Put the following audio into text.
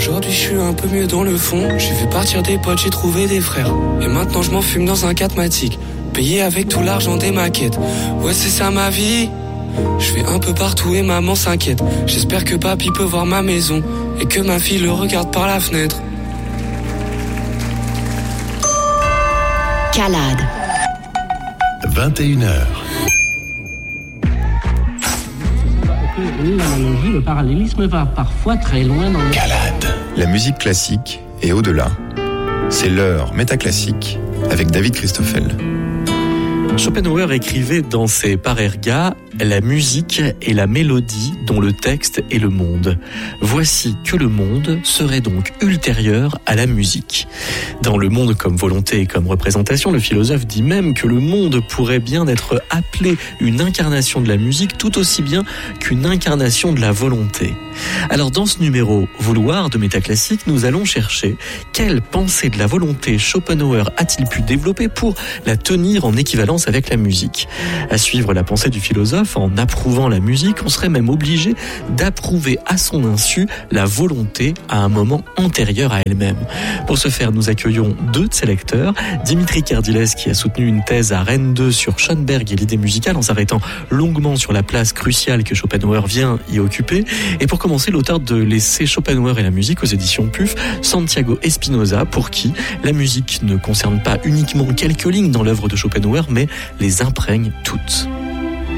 Aujourd'hui je suis un peu mieux dans le fond. J'ai vu partir des potes, j'ai trouvé des frères. Et maintenant je m'enfume dans un 4matic, payé avec tout l'argent des maquettes. Ouais c'est ça ma vie. Je vais un peu partout et maman s'inquiète. J'espère que papy peut voir ma maison et que ma fille le regarde par la fenêtre. Calade. 21h. Oui, l'analogie, le parallélisme va parfois très loin dans le... Calade. La musique classique et au-delà. C'est l'heure métaclassique avec David Christoffel. Schopenhauer écrivait dans ses Parerga la musique est la mélodie dont le texte est le monde. Voici que le monde serait donc ultérieur à la musique. Dans Le monde comme volonté et comme représentation, le philosophe dit même que le monde pourrait bien être appelé une incarnation de la musique tout aussi bien qu'une incarnation de la volonté. Alors dans ce numéro Vouloir de Métaclassique, nous allons chercher quelle pensée de la volonté Schopenhauer a-t-il pu développer pour la tenir en équivalence avec la musique. À suivre la pensée du philosophe, en approuvant la musique, on serait même obligé d'approuver à son insu la volonté à un moment antérieur à elle-même. Pour ce faire, nous accueillons deux de ses lecteurs, Dimitri Kerdiles qui a soutenu une thèse à Rennes 2 sur Schoenberg et l'idée musicale en s'arrêtant longuement sur la place cruciale que Schopenhauer vient y occuper, et pour commencer l'auteur de l'essai Schopenhauer et la musique aux éditions PUF, Santiago Espinosa, pour qui la musique ne concerne pas uniquement quelques lignes dans l'œuvre de Schopenhauer, mais les imprègne toutes.